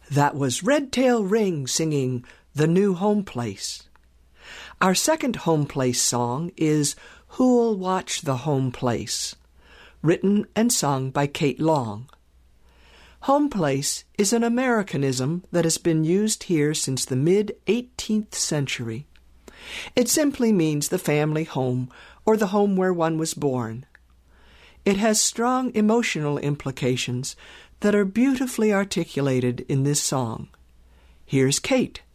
That was Redtail Ring singing The New Home Place. Our second home place song is Who'll Watch the Home Place, written and sung by Kate Long. Home place is an Americanism that has been used here since the mid-18th century. It simply means the family home or the home where one was born. It has strong emotional implications that are beautifully articulated in this song. Here's Kate.